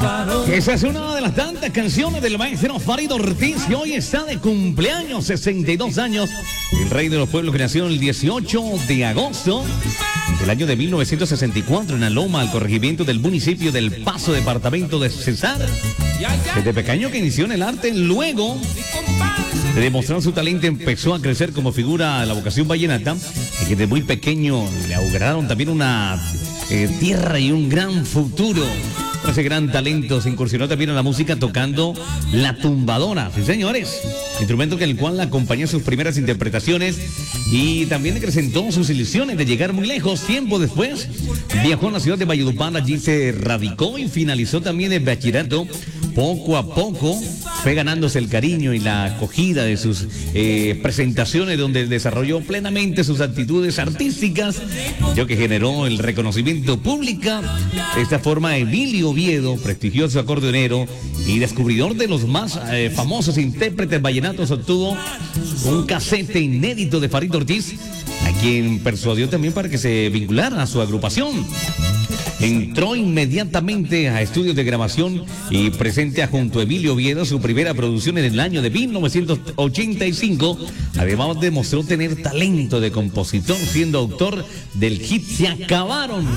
Esa es una de las tantas canciones del maestro Farid Ortiz, que hoy está de cumpleaños, 62 años. El rey de los pueblos, que nació el 18 de agosto del año de 1964 en Aloma, al corregimiento del municipio del Paso, departamento de Cesar. Desde pequeño que inició en el arte, luego de demostrar su talento empezó a crecer como figura de la vocación vallenata, y que desde muy pequeño le auguraron también una tierra y un gran futuro. Con ese gran talento se incursionó también en la música tocando la tumbadora, sí señores, instrumento con el cual acompañó sus primeras interpretaciones, y también acrecentó sus ilusiones de llegar muy lejos. Tiempo después viajó a la ciudad de Valledupar, allí se radicó y finalizó también el bachillerato. Poco a poco fue ganándose el cariño y la acogida de sus presentaciones, donde desarrolló plenamente sus actitudes artísticas, lo que generó el reconocimiento público. De esta forma, Emilio Oviedo, prestigioso acordeonero y descubridor de los más famosos intérpretes vallenatos, obtuvo un casete inédito de Farid Ortiz, a quien persuadió también para que se vinculara a su agrupación. Entró inmediatamente a estudios de grabación y presenta junto a Emilio Oviedo su primera producción en el año de 1985. Además, demostró tener talento de compositor, siendo autor del hit Se Acabaron,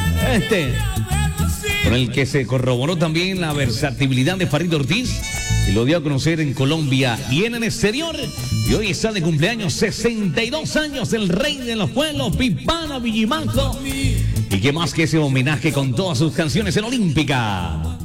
con el que se corroboró también la versatilidad de Farid Ortiz, y lo dio a conocer en Colombia y en el exterior. Y hoy está de cumpleaños, 62 años, el rey de los pueblos, Pipana Villimanco. Y qué más que ese homenaje con todas sus canciones en Olímpica.